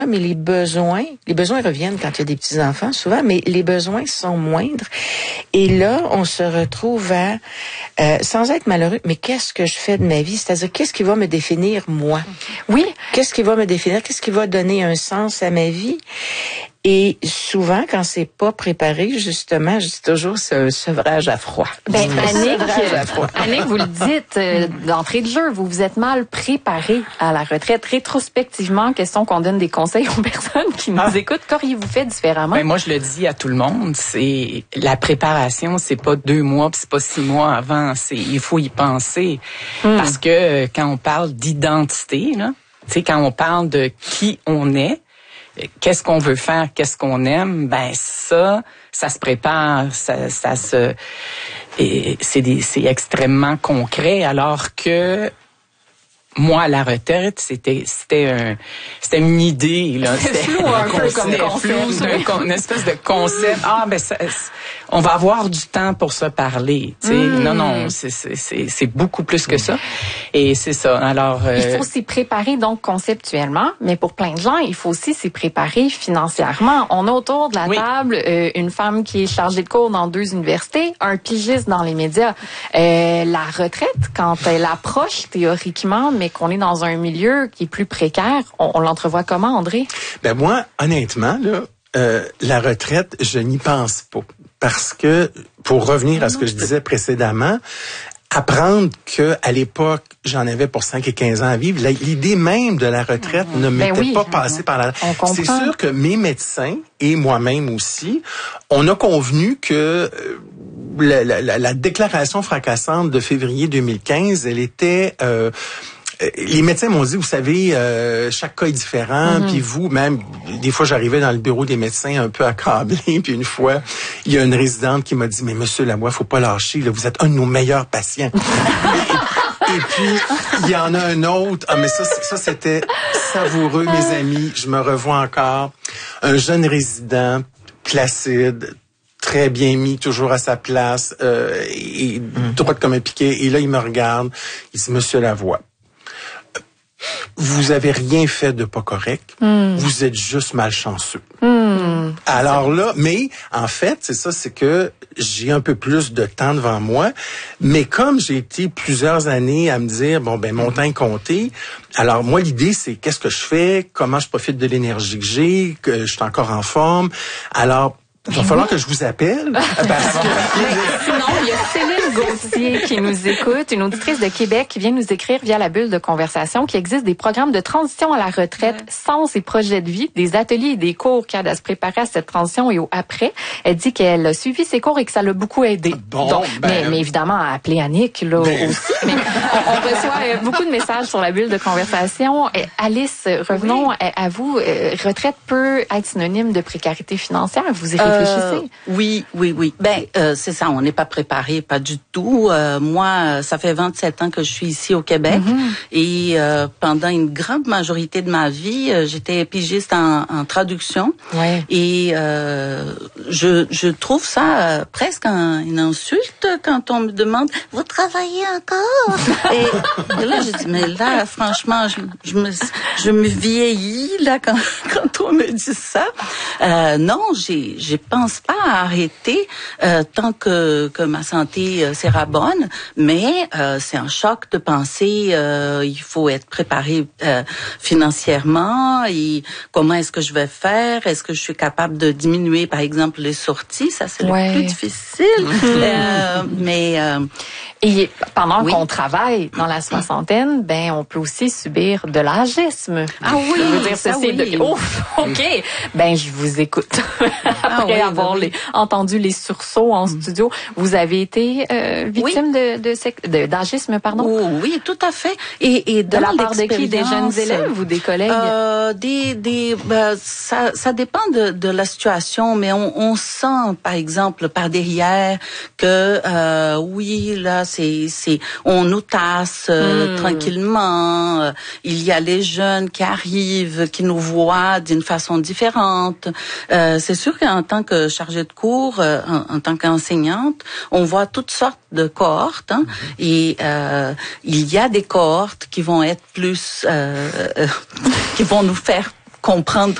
mais les besoins reviennent quand il y a des petits-enfants, souvent, mais les besoins sont moindres. Et là, on se retrouve à, sans être malheureux, mais qu'est-ce que je fais de ma vie? C'est-à-dire, qu'est-ce qui va me définir, moi? Oui. Qu'est-ce qui va me définir? Qu'est-ce qui va donner un sens à ma vie? Et souvent, quand c'est pas préparé, justement, je dis toujours, c'est un sevrage à froid. Annick, vous le dites d'entrée de jeu, vous vous êtes mal préparé à la retraite. Rétrospectivement, question qu'on donne des conseils aux personnes qui nous écoutent. Qu'auriez-vous fait différemment? Ben moi, je le dis à tout le monde, c'est la préparation, c'est pas 2 mois, puis c'est pas 6 mois avant. Il faut y penser, parce que quand on parle d'identité, là, tu sais, quand on parle de qui on est. Qu'est-ce qu'on veut faire, qu'est-ce qu'on aime, ben ça se prépare, c'est extrêmement concret, alors que moi, à la retraite, c'était une idée, là. C'était flou un peu comme concept. Une espèce de concept. On va avoir du temps pour se parler, tu sais. Non, c'est beaucoup plus que ça. Et c'est ça. Alors, il faut s'y préparer, donc, conceptuellement. Mais pour plein de gens, il faut aussi s'y préparer financièrement. On a autour de la table, une femme qui est chargée de cours dans 2 universités, un pigiste dans les médias. La retraite, quand elle approche théoriquement, mais qu'on est dans un milieu qui est plus précaire, on l'entrevoit comment, André? Ben moi, honnêtement, là, la retraite, je n'y pense pas. Parce que, pour revenir à ce que je disais précédemment, apprendre que à l'époque, j'en avais pour 5 et 15 ans à vivre, l'idée même de la retraite ne m'était pas passée par la... C'est sûr que mes médecins, et moi-même aussi, on a convenu que la déclaration fracassante de février 2015, elle était... les médecins m'ont dit, vous savez, chaque cas est différent, puis vous, même, des fois, j'arrivais dans le bureau des médecins un peu accablé, puis une fois, il y a une résidente qui m'a dit, mais monsieur Lavoie, faut pas lâcher, là, vous êtes un de nos meilleurs patients. Et puis, il y en a un autre, mais ça c'était savoureux, mes amis, je me revois encore, un jeune résident, placide, très bien mis, toujours à sa place, et droit comme un piquet, et là, il me regarde, il dit, monsieur Lavoie, vous avez rien fait de pas correct. Vous êtes juste malchanceux. Alors là, mais en fait, c'est que j'ai un peu plus de temps devant moi. Mais comme j'ai été plusieurs années à me dire, mon temps est compté. Alors moi, l'idée, c'est qu'est-ce que je fais, comment je profite de l'énergie que j'ai, que je suis encore en forme. Alors, il va falloir que je vous appelle. Parce que... Sinon, il y a Céline Gauthier qui nous écoute, une auditrice de Québec qui vient nous écrire via la bulle de conversation qu'il existe des programmes de transition à la retraite, sens et projets de vie, des ateliers et des cours qui aident à se préparer à cette transition et au après. Elle dit qu'elle a suivi ses cours et que ça l'a beaucoup aidé. Mais évidemment, à appeler Annick là aussi. Mais on reçoit beaucoup de messages sur la bulle de conversation. Alice, revenons à vous. Retraite peut être synonyme de précarité financière. Vous y réfléchissez? Oui. C'est ça, on n'est pas préparé, pas du tout. Moi, ça fait 27 ans que je suis ici au Québec et pendant une grande majorité de ma vie, j'étais pigiste en traduction. Et je trouve ça presque une insulte quand on me demande « Vous travaillez encore? » et là, je dis « Mais là, franchement, je me vieillis là quand on me dit ça. » Non, je pense pas à arrêter tant que ma santé sera bonne, mais c'est un choc de penser il faut être préparé financièrement et comment est-ce que je vais faire, est-ce que je suis capable de diminuer par exemple les sorties, ça c'est le plus difficile. Et pendant qu'on travaille dans la soixantaine, on peut aussi subir de l'agisme. Ah oui, je veux dire ceci OK. Je vous écoute. Après avoir entendu les sursauts en studio, vous avez été victime d'agisme, pardon? Oh, oui, tout à fait. Et de la part de qui? Des jeunes élèves ou des collègues? Ça dépend de la situation, mais on sent, par exemple, par derrière que oui, là, on nous tasse tranquillement. Il y a les jeunes qui arrivent, qui nous voient d'une façon différente. C'est sûr qu'en tant que chargée de cours, en tant qu'enseignante, on voit toutes sortes de cohortes. Et il y a des cohortes qui vont être plus, qui vont nous faire comprendre